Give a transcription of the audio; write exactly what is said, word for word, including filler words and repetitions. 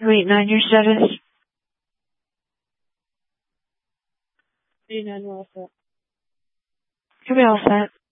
eight nine, your status? eight nine, we're all set. You'll be all set.